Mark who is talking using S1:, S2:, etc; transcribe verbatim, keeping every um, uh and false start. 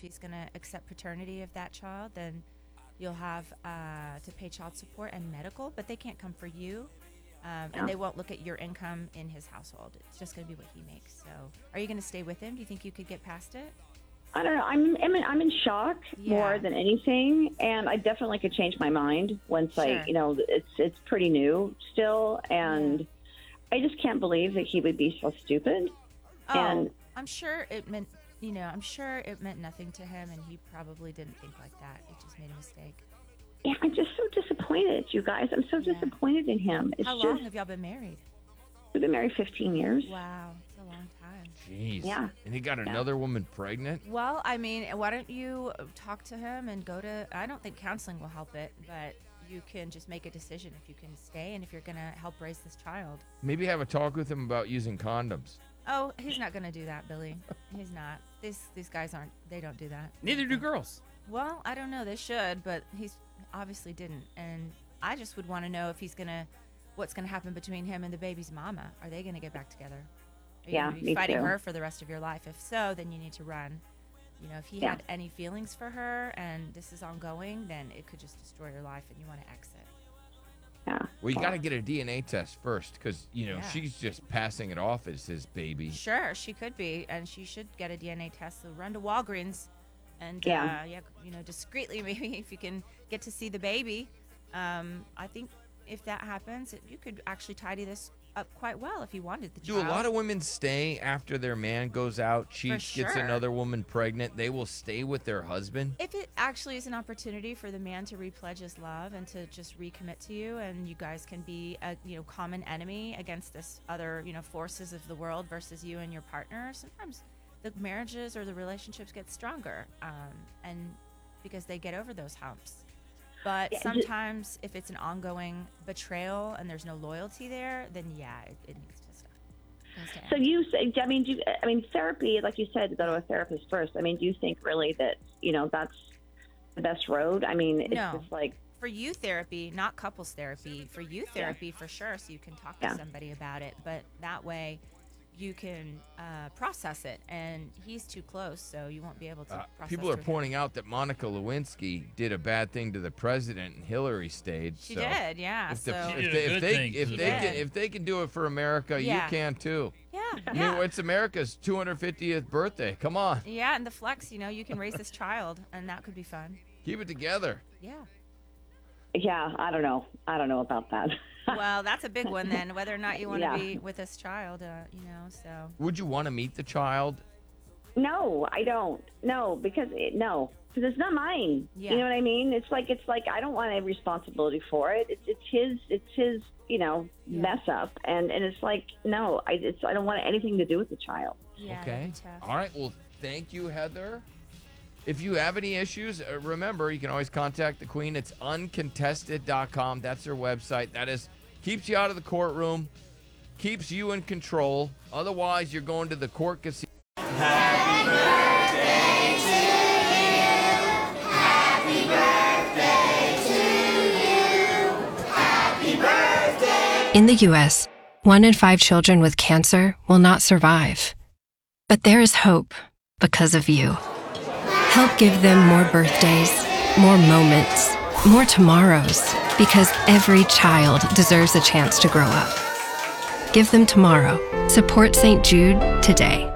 S1: he's going to accept paternity of that child, then you'll have uh, to pay child support and medical, but they can't come for you. Um,
S2: Yeah.
S1: And they won't look at your income in his household. It's just going to be what he makes. So are you going to stay with him? Do you think you could get past it?
S2: I don't know. I'm I'm in, I'm in shock
S1: Yeah.
S2: more than anything, and I definitely could change my mind once
S1: Sure.
S2: I, you know, it's it's pretty new still, and
S1: Yeah.
S2: I just can't believe that he would be so stupid.
S1: Oh,
S2: And
S1: I'm sure it meant, you know, I'm sure it meant nothing to him, and he probably didn't think like that. He just made a mistake.
S2: yeah, I'm just so disappointed, you guys. I'm so
S1: Yeah.
S2: disappointed in him. It's
S1: How long
S2: just
S1: have y'all been married?
S2: we've been married fifteen years.
S1: Wow, it's a long time.
S3: Jeez.
S2: Yeah.
S3: And he got another woman pregnant?
S1: Well, I mean, why don't you talk to him and go to, I don't think counseling will help it, but you can just make a decision if you can stay and if you're going to help raise this child.
S3: Maybe have a talk with him about using condoms.
S1: Oh, he's not going to do that, Billy. He's not. These these guys aren't, they don't do that.
S4: Neither do girls.
S1: Well, I don't know. They should, but he's obviously didn't. And I just would want to know if he's going to, what's going to happen between him and the baby's mama. Are they going to get back together? Are you
S2: Yeah,
S1: going to be
S2: me
S1: fighting
S2: too.
S1: her for the rest of your life? If so, then you need to run. You know, if he
S2: Yeah.
S1: had any feelings for her and this is ongoing, then it could just destroy your life and you want to exit.
S2: Yeah.
S3: Well, you got to get a D N A test first because, you know,
S1: Yeah.
S3: she's just passing it off as his baby.
S1: Sure, she could be, and she should get a D N A test. So run to Walgreens and,
S2: Yeah.
S1: uh, yeah, you know, discreetly, maybe if you can get to see the baby. Um, I think if that happens, it, you could actually tidy this up quite well if you wanted the
S3: Do
S1: child.
S3: a lot of women stay after their man goes out, cheats, gets
S1: sure.
S3: another woman pregnant? They will stay with their husband?
S1: If it actually is an opportunity for the man to repledge his love and to just recommit to you, and you guys can be a you know common enemy against this other you know forces of the world versus you and your partner, sometimes the marriages or the relationships get stronger, um, and because they get over those humps. But
S2: Yeah, ju-
S1: sometimes if it's an ongoing betrayal and there's no loyalty there, then yeah, it, it needs to stop. It needs to
S2: So
S1: end.
S2: you say, I mean, do you, I mean, therapy, like you said, to go to a therapist first. I mean, do you think really that, you know, that's the best road? I mean, it's
S1: No.
S2: just like,
S1: For you therapy, not couples therapy. For you therapy, for sure, so you can talk to
S2: Yeah.
S1: somebody about it. But that way, you can uh, process it. And he's too close, so you won't be able to
S3: Uh,
S1: process
S3: people are
S1: through him.
S3: pointing out that Monica Lewinsky did a bad thing to the president and Hillary stayed.
S1: She
S3: so
S1: did, yeah.
S3: If,
S1: so
S3: the,
S4: She
S3: if
S4: did a
S3: they, if
S4: good
S3: they,
S4: thing
S3: if
S4: to
S3: they
S4: the
S3: can
S1: president.
S3: if they can do it for America,
S1: Yeah.
S3: you can too.
S1: yeah,
S3: I
S1: yeah.
S3: mean, it's America's two hundred fiftieth birthday. Come on,
S1: Yeah, and the flex, you know, you can raise this child, and that could be fun.
S3: keep it together.
S1: Yeah.
S2: yeah, I don't know. I don't know about that.
S1: Well, that's a big one then, whether or not you want to
S2: Yeah.
S1: be with this child, uh, you know, so.
S3: Would you want to meet the child?
S2: No, I don't. No, because it, no, because it's not mine.
S1: Yeah.
S2: You know what I mean? It's like it's like I don't want any responsibility for it. It's it's his it's his you know
S1: Yeah.
S2: mess up, and and it's like no, I it's I don't want anything to do with the child.
S1: Yeah,
S3: Okay.
S1: that'd be tough.
S3: All right. Well, thank you, Heather. If you have any issues, uh, remember you can always contact the Queen. It's uncontested dot com. That's her website. That is keeps you out of the courtroom, keeps you in control. Otherwise, you're going to the court casino.
S5: In the U S, one in five children with cancer will not survive. But there is hope because of you. Help give them more birthdays, more moments, more tomorrows, because every child deserves a chance to grow up. Give them tomorrow. Support Saint Jude today.